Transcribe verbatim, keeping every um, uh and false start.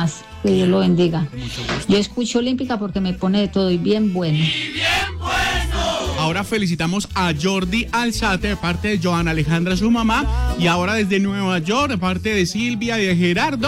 más. Que Dios lo bendiga. Yo escucho Olímpica porque me pone de todo y bien bueno. Ahora felicitamos a Jordi Alzate de parte de Joana Alejandra, su mamá, y ahora desde Nueva York de parte de Silvia y de Gerardo.